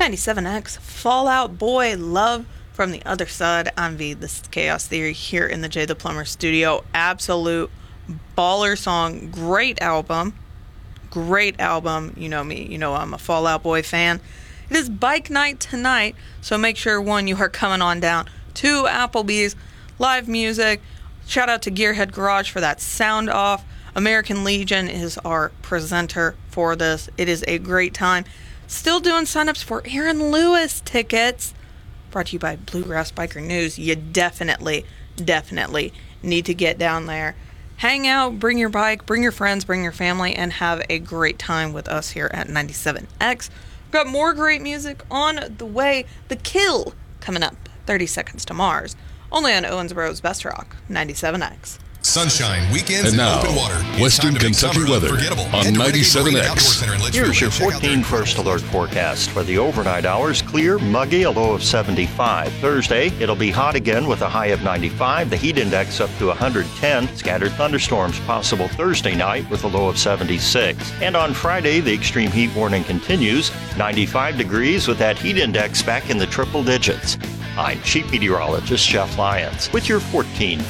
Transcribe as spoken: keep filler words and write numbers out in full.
ninety-seven X, Fall Out Boy, Love from the Other Side. I'm V, this is Chaos Theory here in the Jay the Plumber studio. Absolute baller song, great album, great album. You know me, you know I'm a Fall Out Boy fan. It is bike night tonight, so make sure, one, you are coming on down to Applebee's, live music. Shout out to Gearhead Garage for that sound off. American Legion is our presenter for this. It is a great time. Still doing signups for Aaron Lewis tickets. Brought to you by Bluegrass Biker News. You definitely, definitely need to get down there. Hang out, bring your bike, bring your friends, bring your family, and have a great time with us here at ninety-seven X. We've got more great music on the way. The Kill coming up, thirty Seconds to Mars. Only on Owensboro's Best Rock, ninety-seven X. Sunshine, weekends, and and now, open water. Western Kentucky weather on ninety-seven X. Here's your fourteen First Alert forecast. For the overnight hours, clear, muggy, a low of seventy-five. Thursday, it'll be hot again with a high of ninety-five. The heat index up to one hundred ten. Scattered thunderstorms possible Thursday night with a low of seventy-six. And on Friday, the extreme heat warning continues. ninety-five degrees with that heat index back in the triple digits. I'm Chief Meteorologist Jeff Lyons with your fourteen